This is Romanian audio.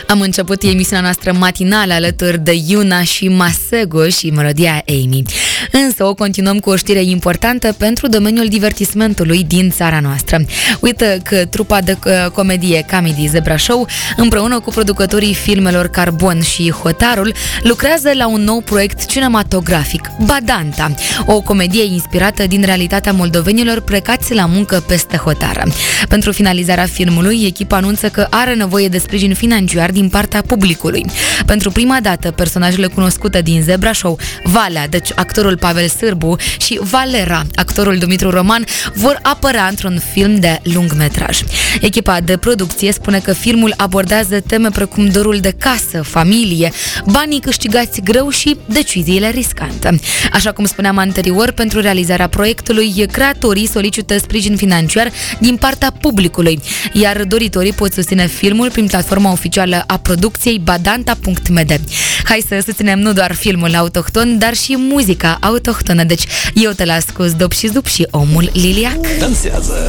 Am început emisiunea noastră matinală alături de Yuna și Masego și melodia Amy. Însă o continuăm cu o știre importantă pentru domeniul divertismentului din țara noastră. Uite că trupa de comedie Comedy Zebra Show, împreună cu producătorii filmelor Carbon și Hotarul, lucrează la un nou proiect cinematografic, Badanta, o comedie inspirată din realitatea moldovenilor plecați la muncă peste hotară. Pentru finalizarea filmului, echipa anunță că are nevoie de sprijin financiar din partea publicului. Pentru prima dată, personajele cunoscute din Zebra Show, Valea, deci actorul Pavel Sârbu, și Valera, actorul Dumitru Roman, vor apărea într-un film de lungmetraj. Echipa de producție spune că filmul abordează teme precum dorul de casă, familie, banii câștigați greu și deciziile riscante. Așa cum spuneam anterior, pentru realizarea proiectului, creatorii solicită sprijin financiar din partea publicului, iar doritorii pot susține filmul prin platforma oficială a producției badanta.md. Hai să susținem nu doar filmul autohton, dar și muzica autohtonă. Deci eu te las cu Zdop și Zup și Omul Liliac. Dansează!